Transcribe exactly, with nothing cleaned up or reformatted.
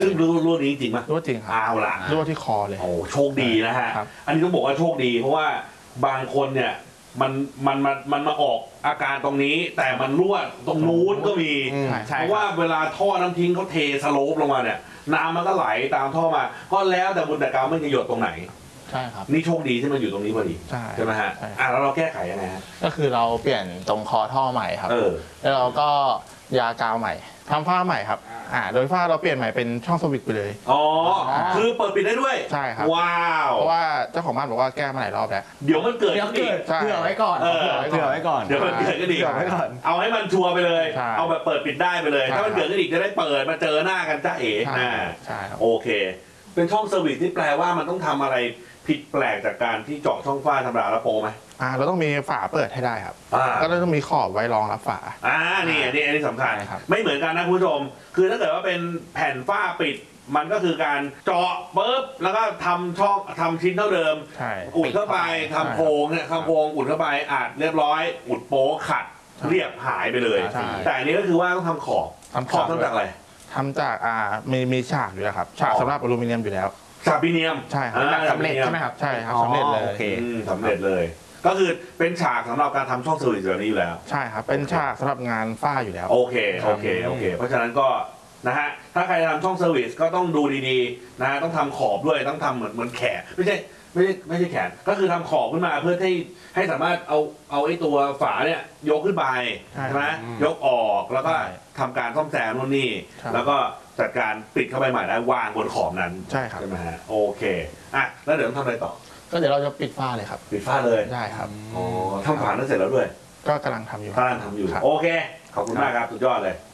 ซึ่งรั่วนี้จริงไหมรั่วจริงครับเอาล่ะรั่วที่คอเลยโอ้โชคดีนะฮะอันนี้ต้องบอกว่าโชคดีเพราะว่าบางคนเนี่ยมันมันมันมันมาออกอาการตรงนี้แต่มันรั่วตรงนู้นก็มีเพราะว่าเวลาท่อน้ำทิ้งเขาเทสโลปลงมาเนี่ยน้ำมันก็ไหลตามท่อมาก็แล้วแต่บุญแต่กรรมมันจะหยดตรงไหนใช่ครับนี่โชคดีที่มันอยู่ตรงนี้พอดีใช่ใช่ไหมฮะอ่ะแล้วเราแก้ไขยังไงฮะก็คือเราเปลี่ยนตรงคอท่อใหม่ครับแล้วเราก็ยากาวใหม่ทำฝ้าใหม่ครับอ่าโดยฝ้าเราเปลี่ยนใหม่เป็นช่องสวิตช์ไปเลยอ๋อคือเปิดปิดได้ด้วยใช่ครับว้าวเพราะว่าเจ้าของบ้านบอกว่าแก้มาหลายรอบแล้วเดี๋ยวมันเกิดเดี๋ยวเกิดเผื่อไว้ก่อนเผื่อไว้ก่อนเดี๋ยวมันเกิดก็ดีเอาให้มันชัวร์ไปเลยเอาแบบเปิดปิดได้ไปเลยถ้ามันเกิดก็ดีจะได้เปิดมาเจอหน้ากันจ้าเอ๋อ่าใช่ครับโอเคเป็นช่องเซอร์วิสที่แปลว่ามันต้องทำอะไรผิดแปลกจากการที่เจาะช่องฝ้าธรรมดาแล้วโปไหมอ่าเราต้องมีฝาเปิดให้ได้ครับก็ต้องมีขอบไว้รองรับฝาอ่านี่อันนี้อันนี้สำคัญไม่เหมือนกันนะคุณผู้ชมคือถ้าเกิดว่าเป็นแผ่นฝ้าปิดมันก็คือการเจาะปุ๊บแล้วก็ทำช่องทำชิ้นเท่าเดิมอุดเข้าไปทำโพรงเนี่ยทำโพรงอุดเข้าไปอัดเรียบร้อยอุดโป๊ขัดเรียบหายไปเลยแต่อันนี้ก็คือว่าต้องทำขอบขอบต้องจากอะไรทำจากอ่ามีมีฉากอยู่แล้วครับฉากสำหรับอลูมิเนียมอยู่แล้วฉากอลูมิเนียมใช่ครับสำเร็จใช่ไหมครับใช่ครับสำเร็จเลยโอเคสำเร็จเลยก็คือเป็นฉากสำหรับการทำช่องเซอร์วิสแบบนี้อยู่แล้วใช่ครับเป็นฉากสำหรับงานฝ้าอยู่แล้วโอเคโอเคโอเคเพราะฉะนั้นก็นะฮะถ้าใครทำช่องเซอร์วิสก็ต้องดูดีๆนะฮะต้องทำขอบด้วยต้องทำเหมือนเหมือนแขนไม่ใช่ไม่ใช่ไม่ใช่แขนก็คือทำขอบขึ้นมาเพื่อให้ให้สามารถเอาเอาไอ้ตัวฝาเนี่ยยกขึ้นไปใช่ไหมยกออกแล้วก็ทำการซ่อมแซมนู่นนี่แล้วก็จัดการปิดเข้าไปใหม่แล้ววางบนขอบนั้นใช่ครับใช่ไหมฮะโอเคอ่ะแล้วเดี๋ยวต้องทำอะไรต่อก็เดี๋ยวเราจะปิดฝ้าเลยครับปิดฝ้าเลยได้ครับอ๋อทำฝาแล้วเสร็จแล้วด้วยก็กำลังทำอยู่กำลังทำอยู่โอเคขอบคุณมากครับสุดยอดเลย